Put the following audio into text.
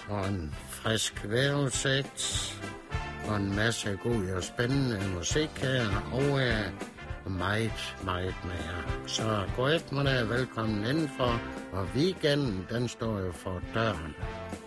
og en frisk vejrudsigt, og en masse god og spændende musik her, og meget, meget mere. Så god eftermiddag, velkommen indenfor, og weekenden, den står jo for døren.